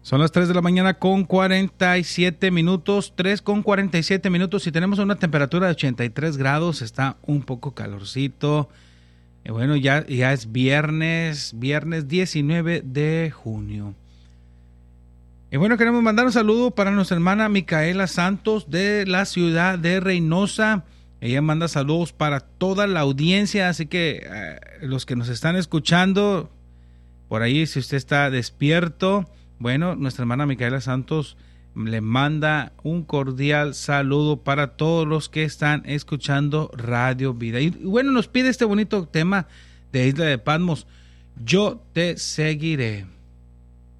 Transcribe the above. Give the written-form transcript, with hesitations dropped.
Son las 3 de la mañana con 47 minutos, 3 con 47 minutos y tenemos una temperatura de 83 grados, está un poco calorcito. Bueno, ya es viernes 19 de junio. Y bueno, queremos mandar un saludo para nuestra hermana Micaela Santos de la ciudad de Reynosa. Ella manda saludos para toda la audiencia, así que los que nos están escuchando, por ahí si usted está despierto, bueno, nuestra hermana Micaela Santos le manda un cordial saludo para todos los que están escuchando Radio Vida. Y bueno, nos pide este bonito tema de Isla de Patmos, Yo te seguiré.